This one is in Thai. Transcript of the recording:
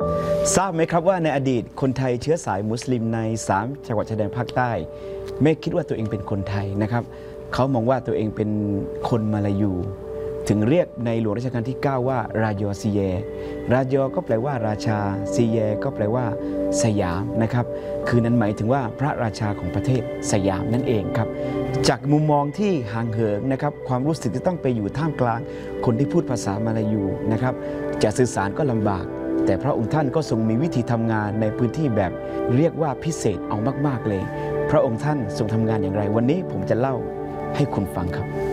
ทราบไหมครับว่าในอดีตคนไทยเชื้อสายมุสลิมใน3จังหวัดชายแดนภาคใต้ไม่คิดว่าตัวเองเป็นคนไทยนะครับเขามองว่าตัวเองเป็นคนมาลายูถึงเรียกในหลวงรัชกาลที่ 9 ว่ารายอซีเยรายอก็แปลว่าราชาซีเยก็แปลว่าสยามนะครับคือนั้นหมายถึงว่าพระราชาของประเทศสยามนั่นเองครับจากมุมมองที่ห่างเหินนะครับความรู้สึกจะต้องไปอยู่ท่ามกลางคนที่พูดภาษามาลายูนะครับจะสื่อสารก็ลำบากแต่พระองค์ท่านก็ทรงมีวิธีทำงานในพื้นที่แบบเรียกว่าพิเศษเอามากๆเลยพระองค์ท่านทรงทำงานอย่างไรวันนี้ผมจะเล่าให้คุณฟังครับ